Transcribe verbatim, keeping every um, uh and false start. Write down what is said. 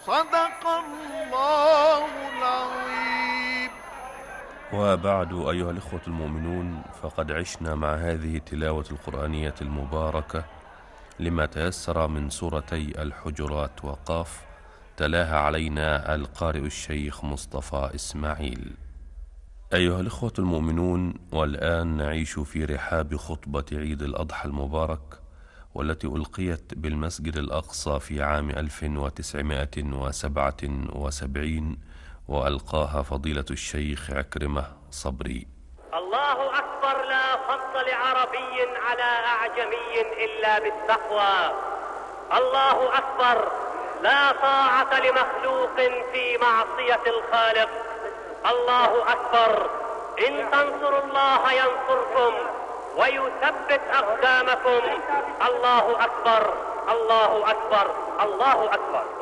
صدق الله العظيم. وبعد، أيها الإخوة المؤمنون، فقد عشنا مع هذه التلاوة القرآنية المباركة لما تيسر من سورتي الحجرات وقاف، تلاها علينا القارئ الشيخ مصطفى إسماعيل. أيها الإخوة المؤمنون، والآن نعيش في رحاب خطبة عيد الأضحى المبارك، والتي ألقيت بالمسجد الأقصى في عام ألف وتسعمائة وسبعة وسبعين، وألقاها فضيلة الشيخ عكرمة صبري. الله أكبر، لا فضل لعربي على أعجمي إلا بالتقوى. الله أكبر، لا طاعة لمخلوق في معصية الخالق. الله أكبر، إن تنصروا الله ينصركم ويثبت أقدامكم. الله أكبر، الله أكبر، الله أكبر.